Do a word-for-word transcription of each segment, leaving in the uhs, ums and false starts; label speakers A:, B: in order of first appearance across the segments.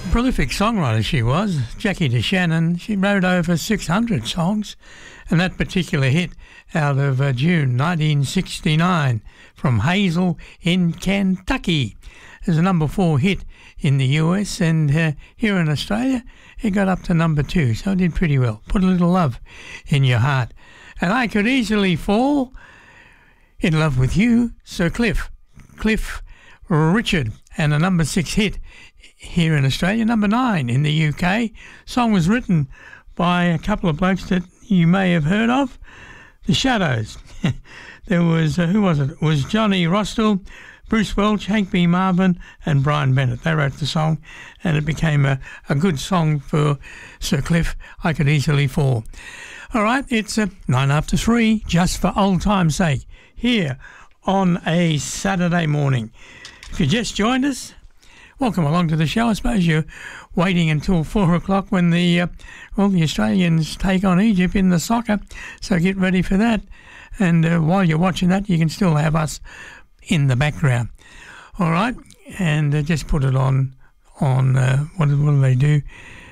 A: Prolific songwriter she was, Jackie DeShannon. She wrote over six hundred songs, and that particular hit out of uh, June nineteen sixty-nine from Hazel in Kentucky is a number four hit in the U S, and uh, here in Australia it got up to number two, so it did pretty well. Put a little love in your heart. And I could easily fall in love with you, Sir Cliff. Cliff Richard, and a number six hit here in Australia, number nine in the U K. Song was written by a couple of blokes that you may have heard of, The Shadows. There was, uh, who was it? It was Johnny Rostel, Bruce Welch, Hank B. Marvin and Brian Bennett. They wrote the song, and it became a, a good song for Sir Cliff, I Could Easily Fall. All right, it's uh, nine after three, just for old time's sake, here on a Saturday morning. If you just joined us, welcome along to the show. I suppose you're waiting until four o'clock when the, uh, well, the Australians take on Egypt in the soccer, so get ready for that. And uh, while you're watching that, you can still have us in the background. All right, and uh, just put it on, on uh, what, what do they do?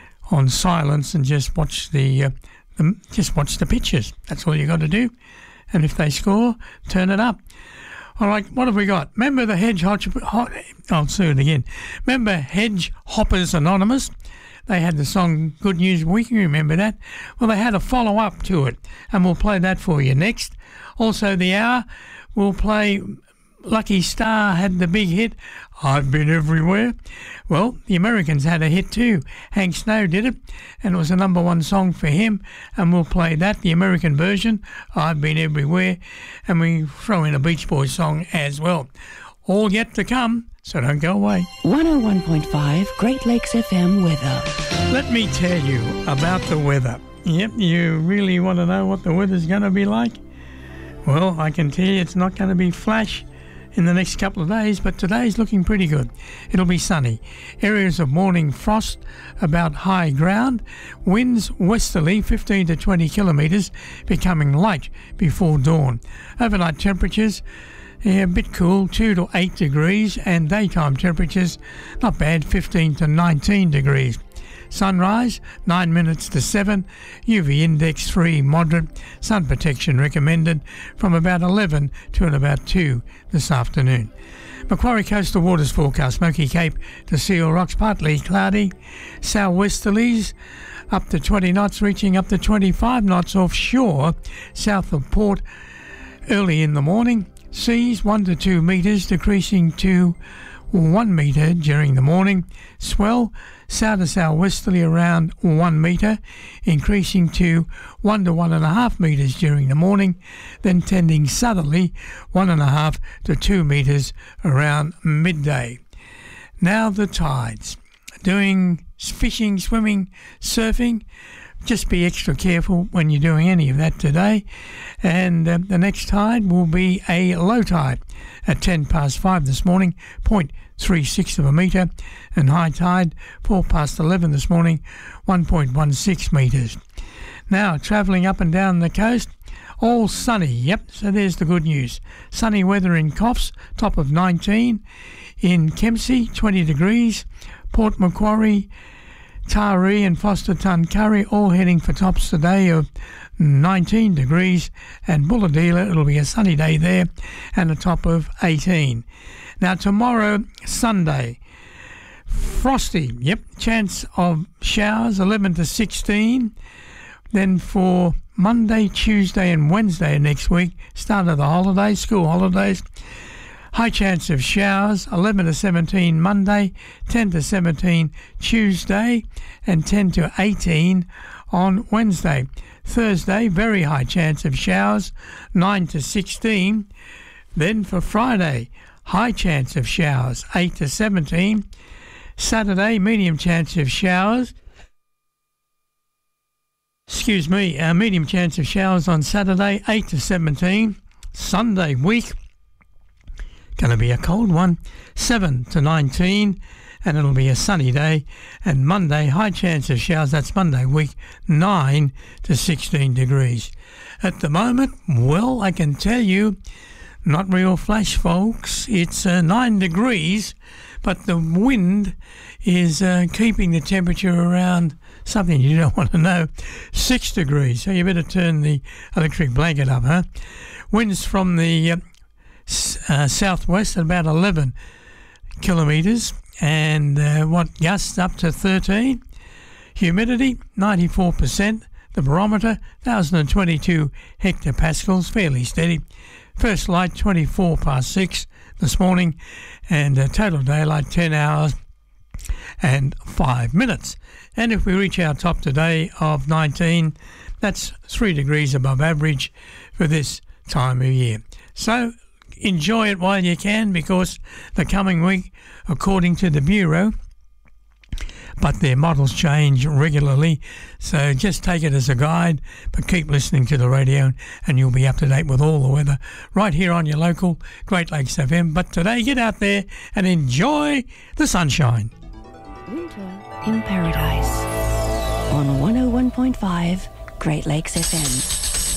A: On silence, and just watch the, uh, the just watch the pictures. That's all you got to do. And if they score, turn it up. All right, what have we got? Remember the Hedge Hotch... Hot, I'll say it again. Remember Hedge Hoppers Anonymous? They had the song Good News Week. You remember that? Well, they had a follow-up to it, and we'll play that for you next. Also, the hour, we'll play... Lucky Star had the big hit, I've Been Everywhere. Well, the Americans had a hit too. Hank Snow did it, and it was a number one song for him, and we'll play that, the American version, I've Been Everywhere, and we throw in a Beach Boys song as well. All yet to come, so don't go away.
B: one oh one point five Great Lakes F M weather.
A: Let me tell you about the weather. Yep, you really want to know what the weather's going to be like? Well, I can tell you it's not going to be flash in the next couple of days, but today's looking pretty good. It'll be sunny. Areas of morning frost about high ground. Winds westerly fifteen to twenty kilometres, becoming light before dawn. Overnight temperatures, yeah, a bit cool, two to eight degrees, and daytime temperatures, not bad, fifteen to nineteen degrees. Sunrise, nine minutes to seven, U V index three, moderate, sun protection recommended from about eleven to about two this afternoon. Macquarie coastal waters forecast, Smoky Cape to Seal Rocks, partly cloudy, southwesterlies up to twenty knots, reaching up to twenty-five knots offshore, south of Port early in the morning. Seas one to two metres, decreasing to one metre during the morning. Swell south to southwesterly around one metre, increasing to one to one and a half metres during the morning, then tending southerly one and a half to two metres around midday. Now the tides. Doing fishing, swimming, surfing, just be extra careful when you're doing any of that today. And uh, the next tide will be a low tide at ten past five this morning, point three six of a metre, and high tide four past eleven this morning, one point one six metres. Now travelling up and down the coast, all sunny. Yep, so there's the good news. Sunny weather in Coffs, top of nineteen. In Kempsey, twenty degrees. Port Macquarie, Taree and Foster Tuncurry all heading for tops today of nineteen degrees, and Bulladila, it'll be a sunny day there, and a top of eighteen. Now tomorrow, Sunday, frosty, yep, chance of showers, eleven to sixteen. Then for Monday, Tuesday and Wednesday next week, start of the holidays, school holidays, high chance of showers, eleven to seventeen Monday, ten to seventeen Tuesday, and ten to eighteen on Wednesday. Thursday, very high chance of showers, nine to sixteen. Then for Friday, high chance of showers, eight to seventeen. Saturday, medium chance of showers. Excuse me, uh, medium chance of showers on Saturday, eight to seventeen. Sunday week, going to be a cold one, seven to nineteen, and it'll be a sunny day. And Monday, high chance of showers, that's Monday week, nine to sixteen degrees. At the moment, well, I can tell you, not real flash, folks. It's uh, nine degrees, but the wind is uh, keeping the temperature around something you don't want to know, six degrees. So you better turn the electric blanket up, huh? Winds from the uh, s- uh, southwest at about eleven kilometres, and uh, what gusts up to thirteen. Humidity ninety-four percent. The barometer one thousand twenty-two hectopascals, fairly steady. First light twenty-four past six this morning, and uh, total daylight ten hours and five minutes. And if we reach our top today of nineteen, that's three degrees above average for this time of year. So enjoy it while you can, because the coming week, according to the Bureau, but their models change regularly, so just take it as a guide, but keep listening to the radio and you'll be up to date with all the weather right here on your local Great Lakes F M. But today, get out there and enjoy the sunshine.
B: Winter in Paradise on one oh one point five Great Lakes F M.